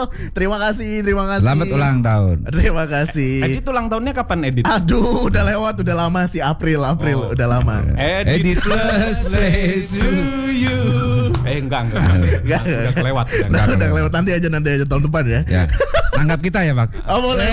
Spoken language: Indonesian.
Terima kasih. Selamat ulang tahun. Terima kasih. Edit ulang tahunnya kapan Edit? Aduh, udah lewat, udah lama sih, April, udah lama. Edit Says to you. Enggak. Udah kelewat. Udah kelewat, nanti aja tahun depan ya. Ya. Anggap kita ya, Pak. Oh, boleh.